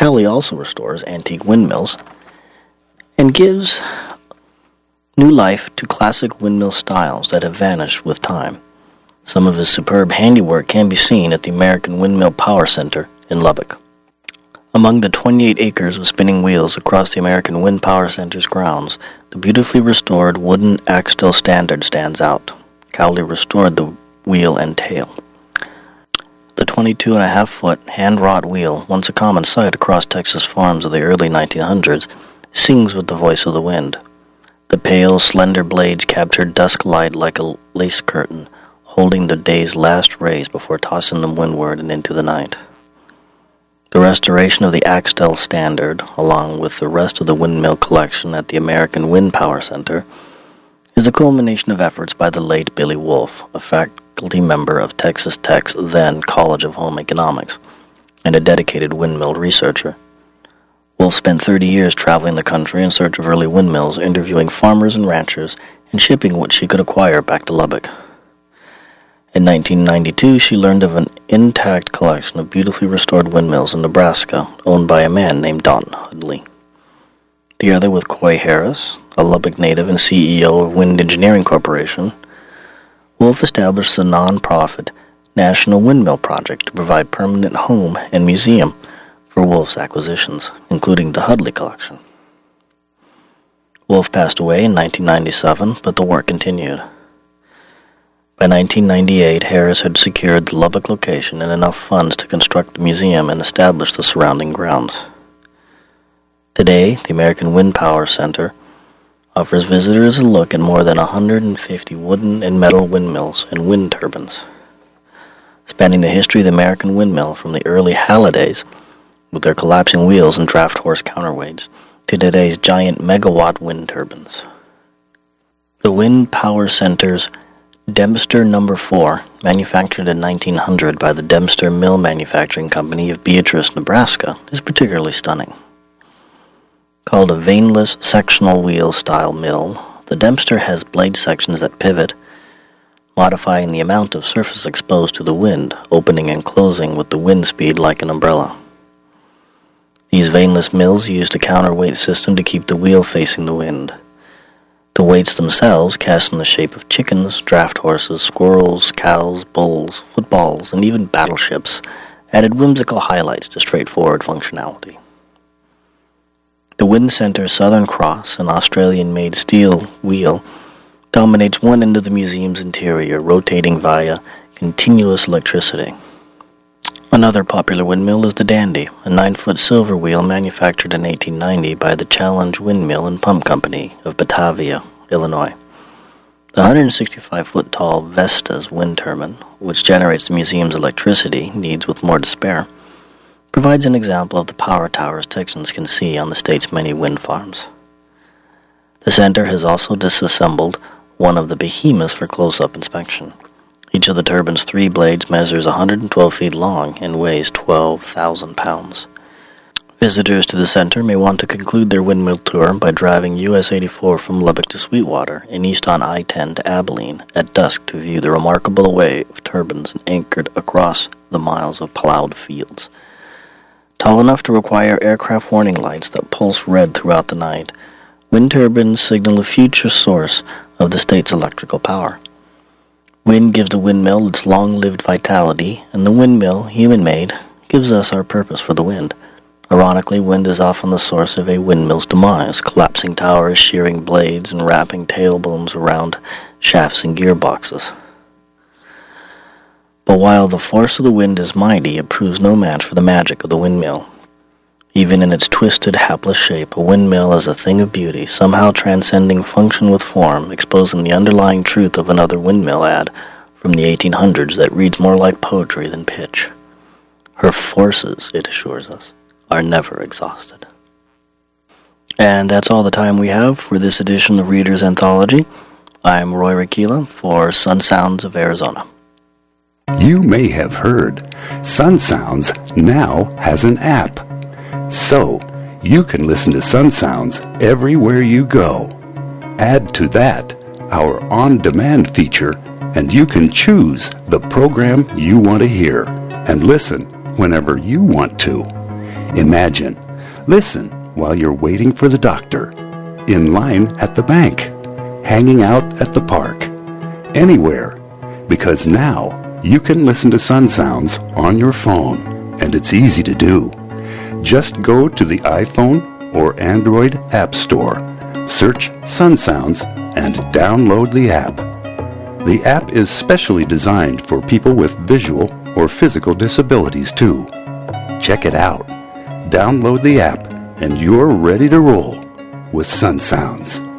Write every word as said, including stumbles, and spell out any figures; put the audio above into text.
Cowley also restores antique windmills and gives new life to classic windmill styles that have vanished with time. Some of his superb handiwork can be seen at the American Windmill Power Center in Lubbock. Among the twenty-eight acres of spinning wheels across the American Wind Power Center's grounds, the beautifully restored wooden Axtell Standard stands out. Cowley restored the wheel and tail. The twenty-two and a half foot hand-wrought wheel, once a common sight across Texas farms of the early nineteen hundreds, sings with the voice of the wind. The pale, slender blades capture dusk light like a lace curtain, holding the day's last rays before tossing them windward and into the night. The restoration of the Axtell Standard, along with the rest of the windmill collection at the American Wind Power Center, is a culmination of efforts by the late Billy Wolfe, a faculty member of Texas Tech's then College of Home Economics, and a dedicated windmill researcher. Wolfe spent thirty years traveling the country in search of early windmills, interviewing farmers and ranchers, and shipping what she could acquire back to Lubbock. In nineteen ninety-two, she learned of an intact collection of beautifully restored windmills in Nebraska, owned by a man named Don Hudley. Together with Coy Harris, a Lubbock native and C E O of Wind Engineering Corporation, Wolfe established the non-profit National Windmill Project to provide permanent home and museum for Wolfe's acquisitions, including the Hudley collection. Wolfe passed away in nineteen ninety-seven, but the work continued. By nineteen ninety-eight, Harris had secured the Lubbock location and enough funds to construct the museum and establish the surrounding grounds. Today, the American Wind Power Center offers visitors a look at more than one hundred fifty wooden and metal windmills and wind turbines, spanning the history of the American windmill from the early Hallidays, with their collapsing wheels and draft horse counterweights, to today's giant megawatt wind turbines. The Wind Power Center's Dempster Number four, manufactured in nineteen hundred by the Dempster Mill Manufacturing Company of Beatrice, Nebraska, is particularly stunning. Called a vaneless sectional wheel style mill, the Dempster has blade sections that pivot, modifying the amount of surface exposed to the wind, opening and closing with the wind speed like an umbrella. These vaneless mills used a counterweight system to keep the wheel facing the wind. The weights themselves, cast in the shape of chickens, draft horses, squirrels, cows, bulls, footballs, and even battleships, added whimsical highlights to straightforward functionality. The Wind Center's Southern Cross, an Australian-made steel wheel, dominates one end of the museum's interior, rotating via continuous electricity. Another popular windmill is the Dandy, a nine-foot silver wheel manufactured in eighteen ninety by the Challenge Windmill and Pump Company of Batavia, Illinois. The one hundred sixty-five foot tall Vestas wind turbine, which generates the museum's electricity needs with more to spare, provides an example of the power towers Texans can see on the state's many wind farms. The center has also disassembled one of the behemoths for close-up inspection. Each of the turbine's three blades measures one hundred twelve feet long and weighs twelve thousand pounds. Visitors to the center may want to conclude their windmill tour by driving U S eighty-four from Lubbock to Sweetwater and east on I ten to Abilene at dusk to view the remarkable array of turbines anchored across the miles of plowed fields. Tall enough to require aircraft warning lights that pulse red throughout the night, wind turbines signal a future source of the state's electrical power. Wind gives the windmill its long-lived vitality, and the windmill, human-made, gives us our purpose for the wind. Ironically, wind is often the source of a windmill's demise, collapsing towers, shearing blades, and wrapping tailbones around shafts and gearboxes. But while the force of the wind is mighty, it proves no match for the magic of the windmill. Even in its twisted, hapless shape, a windmill is a thing of beauty, somehow transcending function with form, exposing the underlying truth of another windmill ad from the eighteen hundreds that reads more like poetry than pitch. Her forces, it assures us, are never exhausted. And that's all the time we have for this edition of Reader's Anthology. I'm Roy Rakila for Sun Sounds of Arizona. You may have heard Sun Sounds now has an app. So, you can listen to Sun Sounds everywhere you go. Add to that our on-demand feature, and you can choose the program you want to hear and listen whenever you want to. Imagine, listen while you're waiting for the doctor, in line at the bank, hanging out at the park, anywhere, because now you can listen to Sun Sounds on your phone, and it's easy to do. Just go to the iPhone or Android App Store, search Sun Sounds, and download the app. The app is specially designed for people with visual or physical disabilities too. Check it out. Download the app, and you're ready to roll with Sun Sounds.